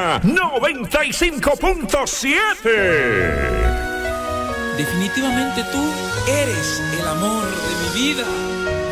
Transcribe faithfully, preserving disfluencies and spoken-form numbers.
Mega noventa y cinco punto siete. Definitivamente tú eres el amor de mi vida.